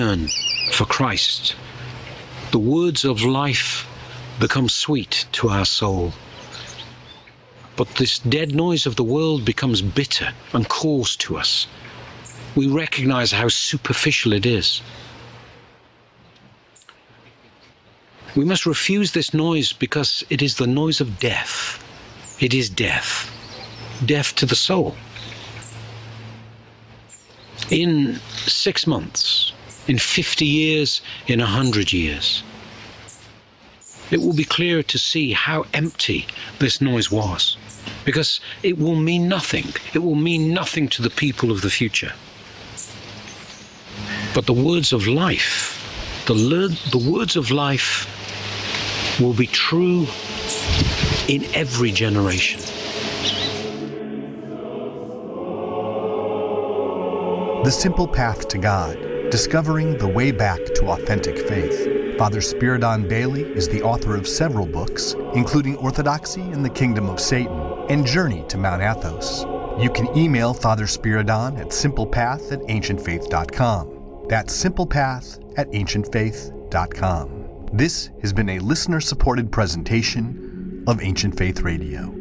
yearn for Christ, the words of life become sweet to our soul. But this dead noise of the world becomes bitter and coarse to us. We recognize how superficial it is. We must refuse this noise because it is the noise of death. It is death. Death to the soul. In 6 months, in 50 years, in 100 years, it will be clearer to see how empty this noise was, because it will mean nothing. It will mean nothing to the people of the future. But the words of life, the words of life will be true in every generation. The Simple Path to God, Discovering the Way Back to Authentic Faith. Father Spiridon Bailey is the author of several books, including Orthodoxy in the Kingdom of Satan and Journey to Mount Athos. You can email Father Spiridon at simplepath@ancientfaith.com. That's simplepath@ancientfaith.com. This has been a listener-supported presentation of Ancient Faith Radio.